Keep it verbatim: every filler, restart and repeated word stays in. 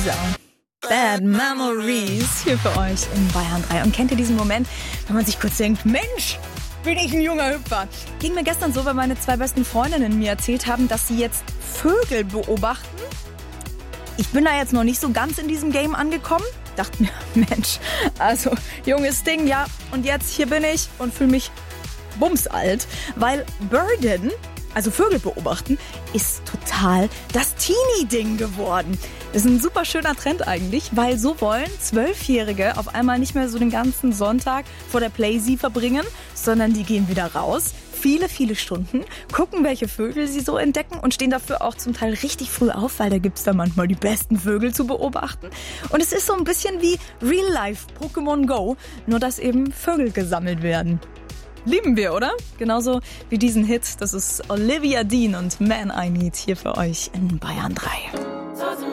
Lisa. Bad Memories hier für euch in Bayern drei. Und kennt ihr diesen Moment, wenn man sich kurz denkt, Mensch, bin ich ein junger Hüpfer? Ging mir gestern so, weil meine zwei besten Freundinnen mir erzählt haben, dass sie jetzt Vögel beobachten. Ich bin da jetzt noch nicht so ganz in diesem Game angekommen. Dachte mir, Mensch, also junges Ding, ja. Und jetzt hier bin ich und fühle mich bumsalt, weil Birden, also Vögel beobachten, ist total das Teenie-Ding geworden. Das ist ein super schöner Trend eigentlich, weil so wollen Zwölfjährige auf einmal nicht mehr so den ganzen Sonntag vor der Playsee verbringen, sondern die gehen wieder raus, viele, viele Stunden, gucken, welche Vögel sie so entdecken und stehen dafür auch zum Teil richtig früh auf, weil da gibt's da manchmal die besten Vögel zu beobachten. Und es ist so ein bisschen wie Real-Life Pokémon Go, nur dass eben Vögel gesammelt werden. Lieben wir, oder? Genauso wie diesen Hit. Das ist Olivia Dean und Man I Need hier für euch in Bayern drei.